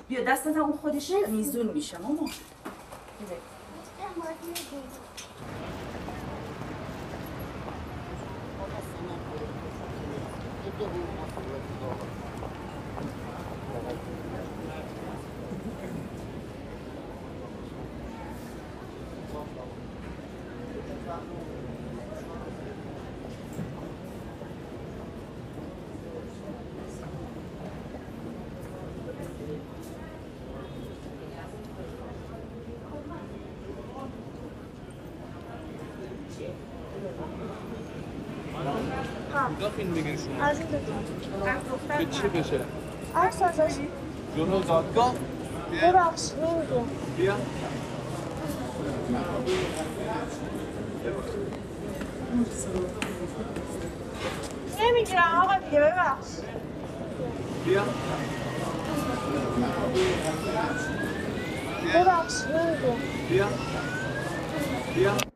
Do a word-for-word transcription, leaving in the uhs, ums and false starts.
بیا دستت اون خودش میزون میشه مامان. کجا فیلم میگیری شما؟ از این دوتا که چی بشه؟ عکس ازش جلو دادگاه؟ ببخش نمیگم بیا نمیگیرم آقا دیگه ببخش بیا ببخش نمیگم بیا بیا